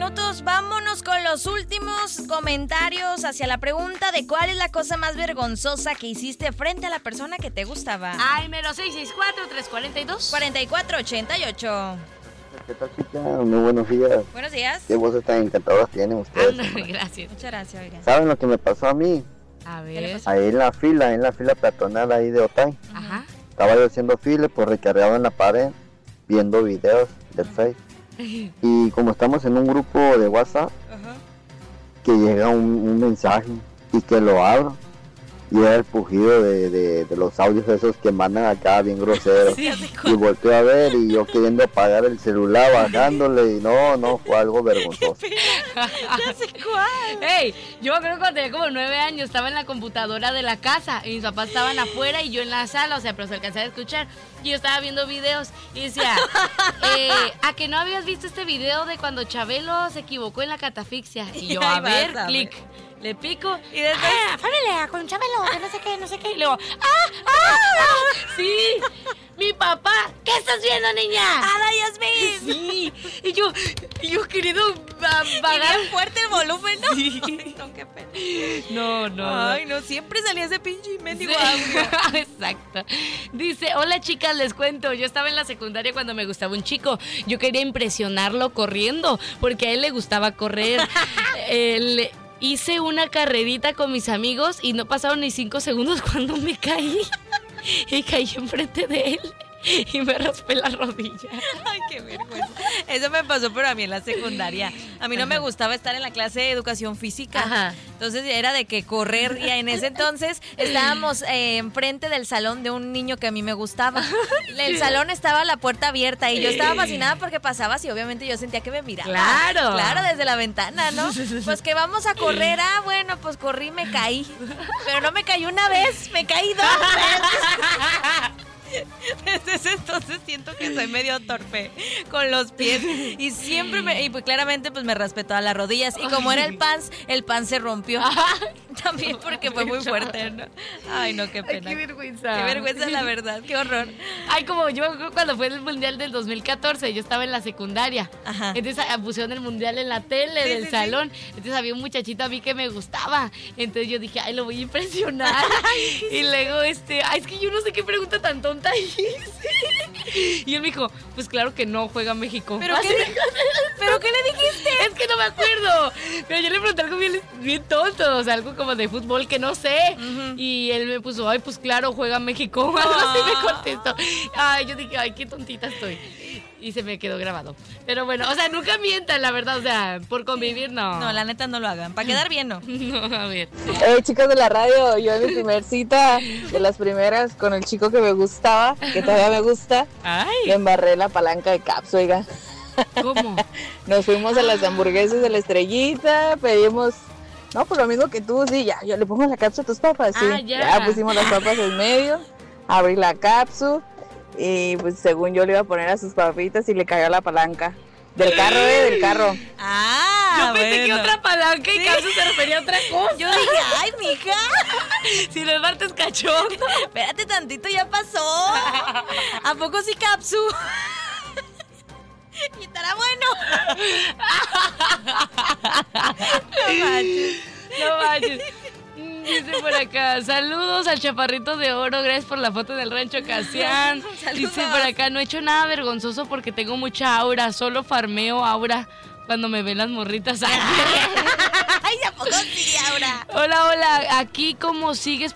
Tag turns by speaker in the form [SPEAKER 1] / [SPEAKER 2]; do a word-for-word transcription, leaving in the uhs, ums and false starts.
[SPEAKER 1] minutos. Vámonos con los últimos comentarios hacia la pregunta de cuál es la cosa más vergonzosa que hiciste frente a la persona que te gustaba.
[SPEAKER 2] Ay, mero seis seis cuatro, tres cuatro dos.
[SPEAKER 1] cuarenta y cuatro ochenta y ocho.
[SPEAKER 3] ¿Qué tal, chica? Muy buenos días.
[SPEAKER 1] Buenos días.
[SPEAKER 3] Qué voces tan encantadoras tienen ustedes.
[SPEAKER 2] Anda, gracias.
[SPEAKER 1] Muchas gracias, oigan.
[SPEAKER 3] ¿Saben lo que me pasó a mí?
[SPEAKER 2] A
[SPEAKER 1] ¿Qué le
[SPEAKER 2] ver.
[SPEAKER 1] pasó?
[SPEAKER 3] Ahí en la fila, en la fila peatonal ahí de Otay.
[SPEAKER 2] Ajá.
[SPEAKER 3] Estaba yo haciendo fila, pues recargado en la pared, viendo videos del Face. Y como estamos en un grupo de WhatsApp,
[SPEAKER 1] Ajá.
[SPEAKER 3] que llega un, un mensaje y que lo abro. Y era el pujido de, de, de los audios esos que mandan acá bien groseros.
[SPEAKER 1] Sí, ya sé
[SPEAKER 3] Y
[SPEAKER 1] cuál.
[SPEAKER 3] volteo a ver y yo queriendo apagar el celular, bajándole, y no, no, fue algo vergonzoso.
[SPEAKER 1] Ya sé cuál.
[SPEAKER 2] Ey, yo me acuerdo cuando tenía como nueve años, estaba en la computadora de la casa y mis papás estaban afuera y yo en la sala, o sea, pero se alcanzaba a escuchar. Y yo estaba viendo videos y decía, eh, ¿a que no habías visto este video de cuando Chabelo se equivocó en la catafixia? Y yo,
[SPEAKER 1] Ahí
[SPEAKER 2] a
[SPEAKER 1] vas
[SPEAKER 2] ver,
[SPEAKER 1] a
[SPEAKER 2] clic. Le pico
[SPEAKER 1] Y después-
[SPEAKER 2] ¡ah, familia, con Chabelo, que no sé qué, no sé qué! Y luego, ¡ah, ah, ah! ¡Sí! ¡Mi papá! ¿Qué estás viendo, niña?
[SPEAKER 1] ¡Ada Yasmin!
[SPEAKER 2] Sí, y yo, y yo querido a-
[SPEAKER 1] Y
[SPEAKER 2] pagar.
[SPEAKER 1] bien fuerte el volumen, ¿no?
[SPEAKER 2] Sí.
[SPEAKER 1] Ay, no, qué pena.
[SPEAKER 2] No, no.
[SPEAKER 1] Ay, no, siempre salía ese pinche mendigo
[SPEAKER 2] Sí.
[SPEAKER 1] audio.
[SPEAKER 2] Exacto. Dice, hola chicas, les cuento, yo estaba en la secundaria cuando me gustaba un chico. Yo quería impresionarlo corriendo, porque a él le gustaba correr. Él... Hice una carrerita con mis amigos y no pasaron ni cinco segundos cuando me caí. Y caí enfrente de él y me raspé la rodilla.
[SPEAKER 1] Ay, qué vergüenza. Eso me pasó, pero a mí en la secundaria. A mí no me gustaba estar en la clase de educación física.
[SPEAKER 2] Ajá.
[SPEAKER 1] Entonces era de que correr. Y en ese entonces estábamos eh, enfrente del salón de un niño que a mí me gustaba. El salón estaba la puerta abierta y yo estaba fascinada porque pasabas y obviamente yo sentía que me miraba.
[SPEAKER 2] Claro.
[SPEAKER 1] Claro, desde la ventana, ¿no? Pues que vamos a correr. Ah, bueno, pues corrí y me caí. Pero no me caí una vez, me caí dos veces. Desde ese entonces siento que soy medio torpe con los pies y siempre me, y pues claramente pues me raspé todas las rodillas y como era el pants, el pants se rompió también porque fue muy fuerte, ¿no? Ay, no, qué
[SPEAKER 2] Ay,
[SPEAKER 1] pena.
[SPEAKER 2] qué vergüenza.
[SPEAKER 1] Qué vergüenza, la verdad, qué horror.
[SPEAKER 2] Ay, como yo cuando fue el mundial del dos mil catorce, yo estaba en la secundaria.
[SPEAKER 1] Ajá.
[SPEAKER 2] Entonces ah, pusieron el mundial en la tele
[SPEAKER 1] Sí,
[SPEAKER 2] del
[SPEAKER 1] sí,
[SPEAKER 2] salón. Entonces había un muchachito a mí que me gustaba. Entonces yo dije, ay, lo voy a impresionar. Y luego, este, ay, es que yo no sé qué pregunta tan tonta hice. Y él me dijo, pues claro que no, juega México.
[SPEAKER 1] ¿Pero
[SPEAKER 2] Así
[SPEAKER 1] qué,
[SPEAKER 2] me-
[SPEAKER 1] di- ¿Pero qué le dijiste?
[SPEAKER 2] Es que no me acuerdo. Pero yo le pregunté algo bien, bien tonto, o sea, algo como de fútbol que no sé.
[SPEAKER 1] Ujú.
[SPEAKER 2] Y él me puso, ay, pues claro, juega México. Algo así me contestó. Ay, yo dije, ay, qué tontita estoy. Y se me quedó grabado. Pero bueno, o sea, nunca mientan, la verdad, o sea, por convivir, no.
[SPEAKER 1] No, la neta no lo hagan. Para quedar bien, no.
[SPEAKER 2] No, a ver.
[SPEAKER 4] Eh, chicas de la radio, yo en mi primer cita, de las primeras, con el chico que me gustaba, que todavía me gusta, le
[SPEAKER 2] Ay,
[SPEAKER 4] embarré la palanca de caps, oiga.
[SPEAKER 2] ¿cómo?
[SPEAKER 4] Nos fuimos a las hamburguesas de la Estrellita, pedimos, no, pues lo mismo que tú, sí, ya, yo le pongo la cápsula a tus papas, sí.
[SPEAKER 2] Ah, ya.
[SPEAKER 4] pusimos las papas en medio, abrí la cápsula y pues según yo le iba a poner a sus papitas y le cayó la palanca. Del carro, eh, del carro.
[SPEAKER 1] Ah,
[SPEAKER 2] Yo pensé que
[SPEAKER 1] bueno.
[SPEAKER 2] otra palanca y Capsu se refería a otra cosa.
[SPEAKER 1] Yo dije, ay, mija.
[SPEAKER 2] Si los martes cachondo.
[SPEAKER 1] Espérate tantito, ya pasó. ¿A poco sí, Capsu? Y estará bueno. No manches.
[SPEAKER 2] No manches. Mm, Dice por acá, saludos al chaparrito de oro, gracias por la foto del rancho Casián.
[SPEAKER 1] Saludos.
[SPEAKER 2] Dice por acá, no he hecho nada vergonzoso porque tengo mucha aura, solo farmeo aura cuando me ven las morritas.
[SPEAKER 1] Ay, ¿a poco sí, ahora?
[SPEAKER 2] Hola, hola, aquí como sigues